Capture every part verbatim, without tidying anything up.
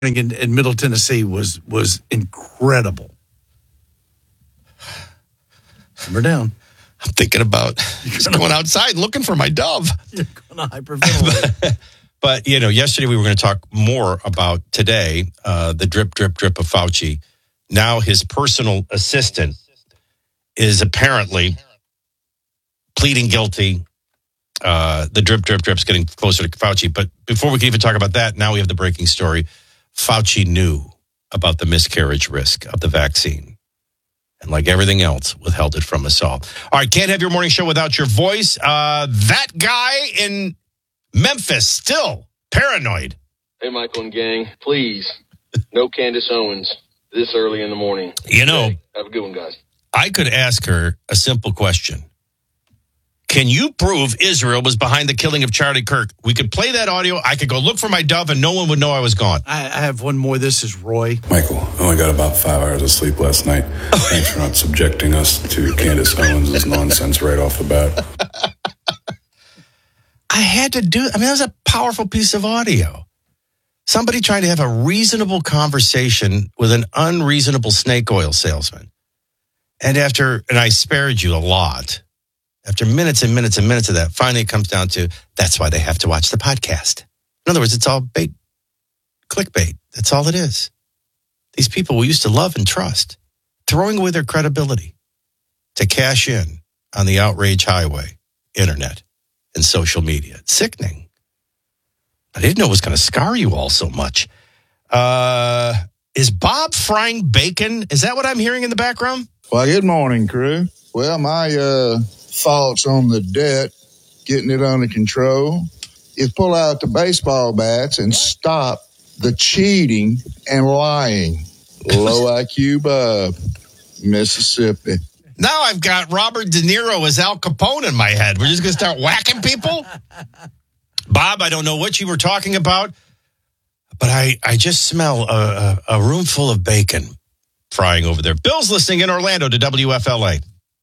in, in Middle Tennessee was was incredible. We're down. I'm thinking about just going outside looking for my dove. You're going to hyperventilate. but, but, you know, yesterday we were going to talk more about today, uh, the drip, drip, drip of Fauci. Now his personal assistant is apparently pleading guilty. Uh, the drip, drip, drip's getting closer to Fauci. But before we can even talk about that, now we have the breaking story. Fauci knew about the miscarriage risk of the vaccine. And like everything else, withheld it from us all. All right, can't have your morning show without your voice. Uh, that guy in Memphis, still paranoid. Hey, Michael and gang, please, no Candace Owens this early in the morning. You know, hey, have a good one, guys. I could ask her a simple question. Can you prove Israel was behind the killing of Charlie Kirk? We could play that audio. I could go look for my dove and no one would know I was gone. I, I have one more. This is Roy. Michael, I only got about five hours of sleep last night. Thanks for not subjecting us to Candace Owens' nonsense right off the bat. I had to do I mean, that was a powerful piece of audio. Somebody trying to have a reasonable conversation with an unreasonable snake oil salesman. And after, and I spared you a lot. After minutes and minutes and minutes of that, finally it comes down to, that's why they have to watch the podcast. In other words, it's all bait, clickbait. That's all it is. These people we used to love and trust, throwing away their credibility to cash in on the outrage highway, internet, and social media. It's sickening. I didn't know it was going to scar you all so much. Uh, is Bob frying bacon? Is that what I'm hearing in the background? Well, good morning, crew. Well, my uh, thoughts on the debt, getting it under control, is pull out the baseball bats and stop the cheating and lying. Low I Q Bob, Mississippi. Now I've got Robert De Niro as Al Capone in my head. We're just going to start whacking people? Bob, I don't know what you were talking about, but I, I just smell a, a, a room full of bacon frying over there. Bill's listening in Orlando to W F L A.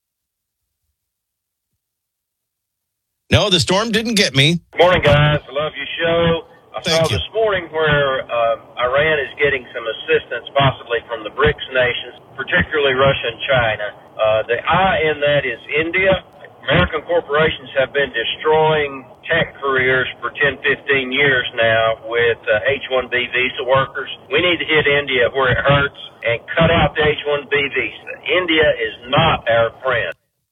No, the storm didn't get me. Morning, guys. I love your show. I Thank saw you. this morning where uh, Iran is getting some assistance, possibly from the BRICS nations, particularly Russia and China. Uh, the I in that is India. American corporations have been destroying tech careers for ten, fifteen years now with uh, H one B visa workers. We need to hit India where it hurts and cut out the H one B visa. India is not our friend.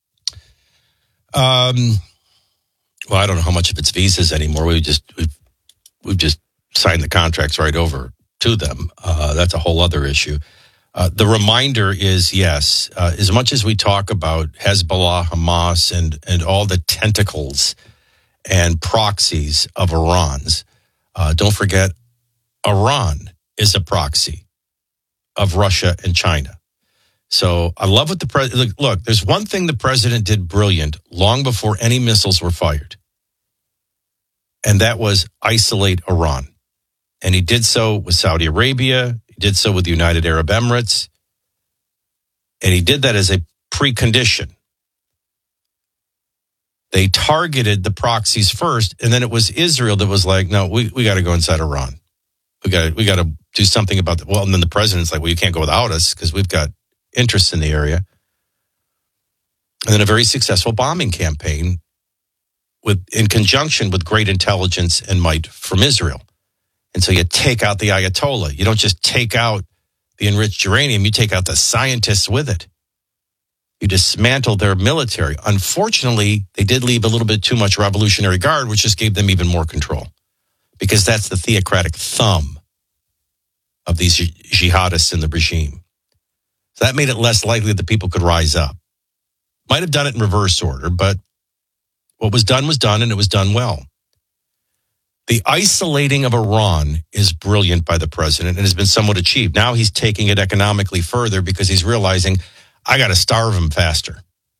Um, well, I don't know how much of it's visas anymore. We just we've, we've just signed the contracts right over to them. Uh, that's a whole other issue. Uh, the reminder is, yes, uh, as much as we talk about Hezbollah, Hamas, and and all the tentacles and proxies of Iran's, uh, don't forget, Iran is a proxy of Russia and China. So I love what the president, look, look, there's one thing the president did brilliant long before any missiles were fired. And that was isolate Iran. And he did so with Saudi Arabia. He did so with the United Arab Emirates. And he did that as a precondition. They targeted the proxies first, and then it was Israel that was like, no, we, we got to go inside Iran. We got we got to do something about that. Well, and then the president's like, well, you can't go without us because we've got interests in the area. And then a very successful bombing campaign with in conjunction with great intelligence and might from Israel. And so you take out the Ayatollah. You don't just take out the enriched uranium, you take out the scientists with it. You dismantle their military. Unfortunately, they did leave a little bit too much Revolutionary Guard, which just gave them even more control. Because that's the theocratic thumb of these jihadists in the regime. So that made it less likely that people could rise up. Might have done it in reverse order, but what was done was done, and it was done well. The isolating of Iran is brilliant by the president and has been somewhat achieved. Now he's taking it economically further because he's realizing, I got to starve them faster.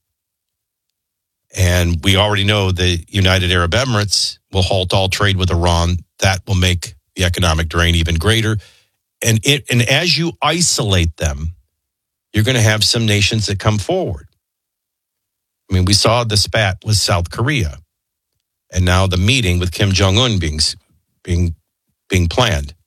And we already know the United Arab Emirates will halt all trade with Iran. That will make the economic drain even greater. And it, and as you isolate them, you're going to have some nations that come forward. I mean, we saw the spat with South Korea. And now the meeting with Kim Jong-un being, being, being planned.